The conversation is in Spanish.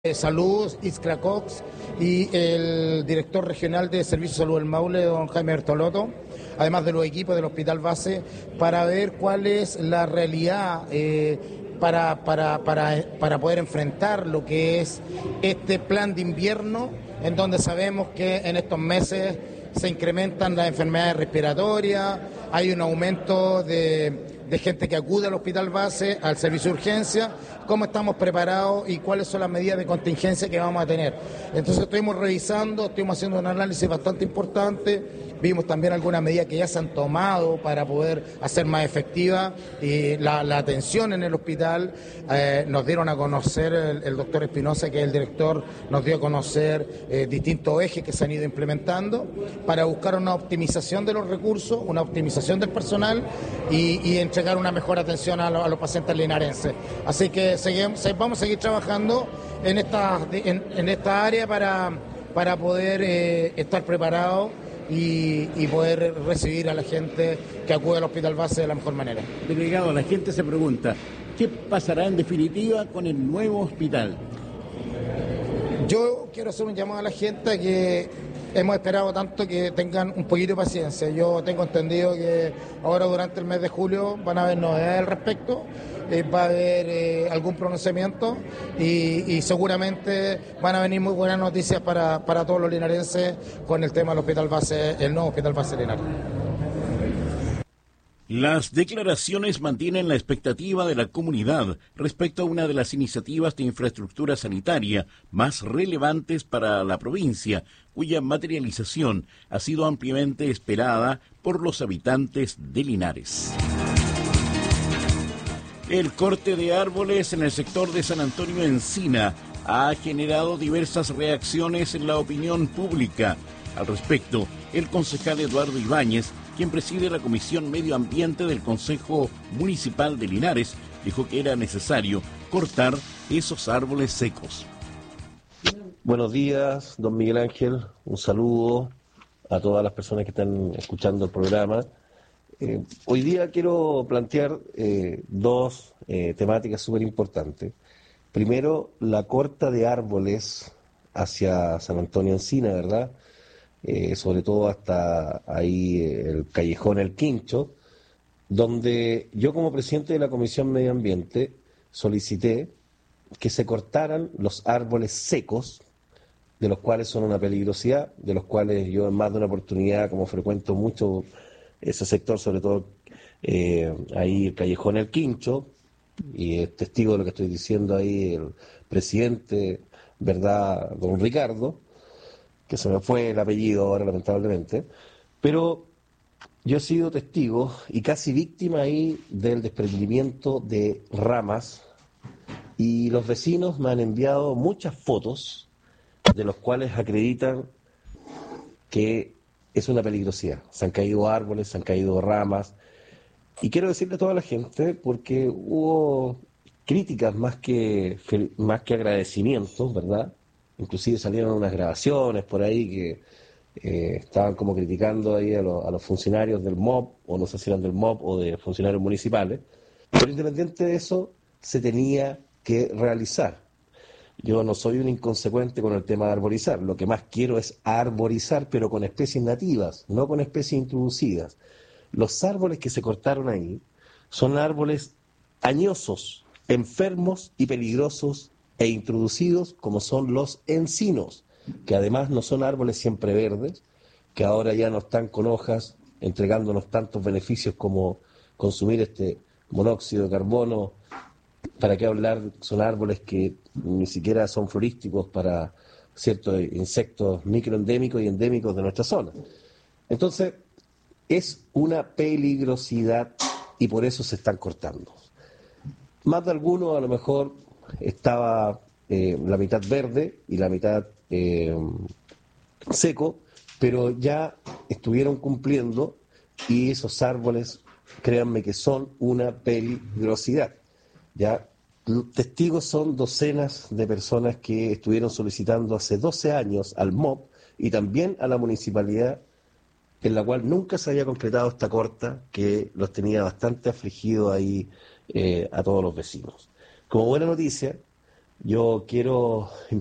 Salud, Iskra Cox, y el director regional de Servicio de Salud del Maule, don Jaime Bertolotto, además de los equipos del Hospital Base, para ver cuál es la realidad para poder enfrentar lo que es este plan de invierno, en donde sabemos que en estos meses se incrementan las enfermedades respiratorias, hay un aumento de gente que acude al Hospital Base, al servicio de urgencia, cómo estamos preparados y cuáles son las medidas de contingencia que vamos a tener. Entonces estuvimos revisando, estuvimos haciendo un análisis bastante importante, vimos también algunas medidas que ya se han tomado para poder hacer más efectiva la atención en el hospital. Nos dieron a conocer, el doctor Espinosa, que es el director, nos dio a conocer distintos ejes que se han ido implementando para buscar una optimización de los recursos, una optimización del personal y entregar una mejor atención a los pacientes linarenses. Así que vamos a seguir trabajando en esta área para poder estar preparados y poder recibir a la gente que acude al Hospital Base de la mejor manera. Delegado, la gente se pregunta, ¿qué pasará en definitiva con el nuevo hospital? Yo quiero hacer un llamado a la gente que hemos esperado tanto que tengan un poquito de paciencia. Yo tengo entendido que ahora durante el mes de julio van a haber novedades al respecto, va a haber algún pronunciamiento y seguramente van a venir muy buenas noticias para todos los linarenses con el tema del Hospital Base, el nuevo Hospital Base Linares. Las declaraciones mantienen la expectativa de la comunidad respecto a una de las iniciativas de infraestructura sanitaria más relevantes para la provincia, cuya materialización ha sido ampliamente esperada por los habitantes de Linares. El corte de árboles en el sector de San Antonio Encina ha generado diversas reacciones en la opinión pública. Al respecto, el concejal Eduardo Ibáñez, quien preside la Comisión Medio Ambiente del Consejo Municipal de Linares, dijo que era necesario cortar esos árboles secos. Buenos días, don Miguel Ángel. Un saludo a todas las personas que están escuchando el programa. Hoy día quiero plantear dos temáticas súper importantes. Primero, la corta de árboles hacia San Antonio Encina, ¿verdad? Sobre todo hasta ahí el callejón El Quincho, donde yo como presidente de la Comisión Medio Ambiente solicité que se cortaran los árboles secos, de los cuales son una peligrosidad, de los cuales yo en más de una oportunidad, como frecuento mucho ese sector, sobre todo ahí el callejón El Quincho, y es testigo de lo que estoy diciendo ahí el presidente, ¿verdad?, don Ricardo, que se me fue el apellido ahora lamentablemente, pero yo he sido testigo y casi víctima ahí del desprendimiento de ramas, y los vecinos me han enviado muchas fotos de los cuales acreditan que es una peligrosidad. Se han caído árboles, se han caído ramas, y quiero decirle a toda la gente, porque hubo críticas más que agradecimientos, ¿verdad? Inclusive salieron unas grabaciones por ahí que estaban como criticando ahí a los funcionarios del MOP, o no sé si eran del MOP o de funcionarios municipales, pero independiente de eso, se tenía que realizar. Yo no soy un inconsecuente con el tema de arborizar, lo que más quiero es arborizar, pero con especies nativas, no con especies introducidas. Los árboles que se cortaron ahí son árboles añosos, enfermos y peligrosos e introducidos, como son los encinos, que además no son árboles siempre verdes, que ahora ya no están con hojas entregándonos tantos beneficios como consumir este monóxido de carbono. ¿Para qué hablar? Son árboles que ni siquiera son florísticos para ciertos insectos microendémicos y endémicos de nuestra zona. Entonces, es una peligrosidad y por eso se están cortando. Más de alguno a lo mejor estaba la mitad verde y la mitad seco, pero ya estuvieron cumpliendo, y esos árboles, créanme que son una peligrosidad. Ya testigos son docenas de personas que estuvieron solicitando hace 12 años al MOP y también a la municipalidad, en la cual nunca se había concretado esta corta, que los tenía bastante afligidos ahí a todos los vecinos. Como buena noticia, Yo quiero